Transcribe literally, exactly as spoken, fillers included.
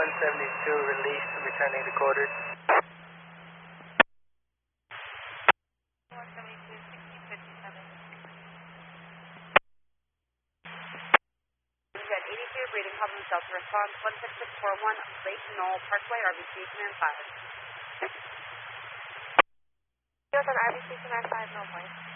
one seventy-two, release, returning to quarters. one seventy-two, sixteen fifty-seven. Jet eighty-two, breathing problem, Delta response, one six six four one, Lake Knoll Parkway, R B C Command five. Yes, on R B C Command five, no point.